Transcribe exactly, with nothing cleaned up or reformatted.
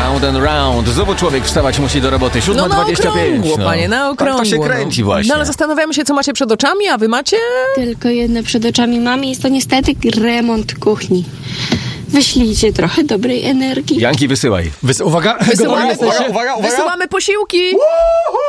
Round and round. Znowu człowiek wstawać musi do roboty. siódma dwadzieścia pięć. No na okrągło, panie, na okrągło. Tak to się kręci właśnie. No ale zastanawiamy się, co macie przed oczami, a wy macie? Tylko jedno przed oczami mamy, jest to niestety remont kuchni. Wyślijcie trochę dobrej energii. Janki, wysyłaj. Wys- uwaga, Wysyłamy, gotowi jesteście? uwaga, uwaga. wysyłamy posiłki. Uhu!